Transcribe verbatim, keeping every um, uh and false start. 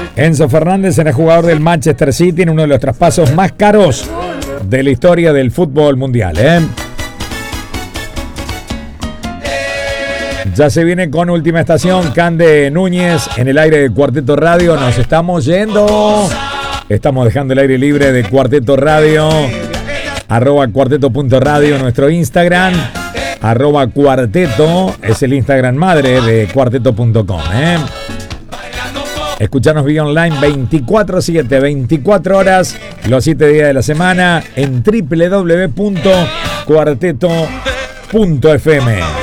Enzo Fernández será jugador del Manchester City en uno de los traspasos más caros de la historia del fútbol mundial, ¿eh? Ya se viene con Última Estación, Cande Núñez en el aire de Cuarteto Radio. Nos estamos yendo. Estamos dejando el aire libre de Cuarteto Radio. Arroba cuarteto punto radio, nuestro Instagram. Arroba cuarteto es el Instagram madre de cuarteto punto com, ¿eh? Escuchanos vía online veinticuatro siete, veinticuatro horas, los siete días de la semana en doble u doble u doble u punto cuarteto punto f m.